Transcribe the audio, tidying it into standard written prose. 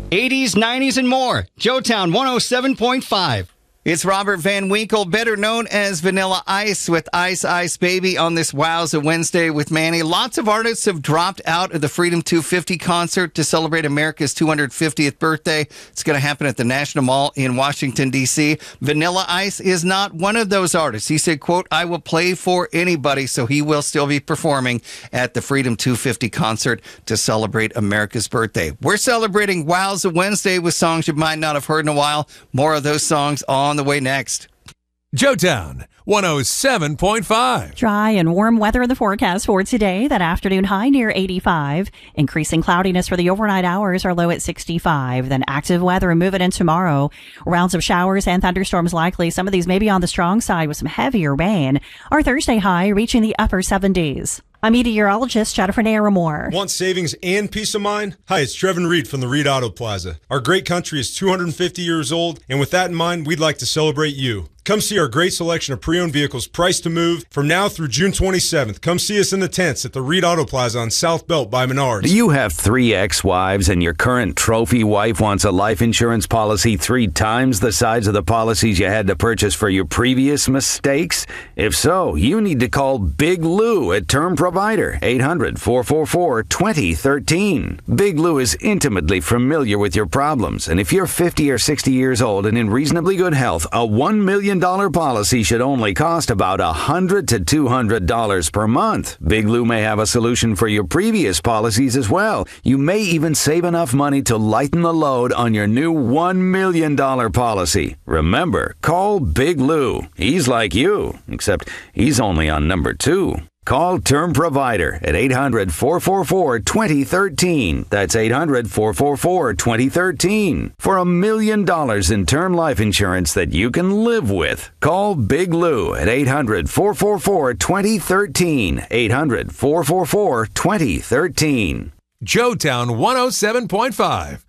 80s, 90s, and more. Joetown 107.5. It's Robert Van Winkle, better known as Vanilla Ice, with Ice Ice Baby on this Wowza Wednesday with Manny. Lots of artists have dropped out of the Freedom 250 concert to celebrate America's 250th birthday. It's going to happen at the National Mall in Washington, D.C. Vanilla Ice is not one of those artists. He said, quote, "I will play for anybody," so he will still be performing at the Freedom 250 concert to celebrate America's birthday. We're celebrating Wowza Wednesday with songs you might not have heard in a while. More of those songs on the way next. Joetown 107.5. Dry and warm weather in the forecast for today. That afternoon high near 85. Increasing cloudiness for the overnight hours, are low at 65. Then active weather moving in tomorrow. Rounds of showers and thunderstorms likely. Some of these may be on the strong side with some heavier rain. Our Thursday high reaching the upper 70s. I'm meteorologist Jennifer Naramore. Want savings and peace of mind? Hi, it's Trevin Reed from the Reed Auto Plaza. Our great country is 250 years old, and with that in mind, we'd like to celebrate you. Come see our great selection of pre-owned vehicles priced to move from now through June 27th. Come see us in the tents at the Reed Auto Plaza on South Belt by Menards. Do you have 3 ex-wives and your current trophy wife wants a life insurance policy 3 times the size of the policies you had to purchase for your previous mistakes? If so, you need to call Big Lou at Term Provider, 800-444-2013. Big Lou is intimately familiar with your problems, and if you're 50 or 60 years old and in reasonably good health, a $1 million policy should only cost about $100 to $200 per month. Big Lou may have a solution for your previous policies as well. You may even save enough money to lighten the load on your new $1 million policy. Remember, call Big Lou. He's like you, except he's only on number 2. Call Term Provider at 800-444-2013. That's 800-444-2013. For $1 million in term life insurance that you can live with. Call Big Lou at 800-444-2013. 800-444-2013. Joetown 107.5.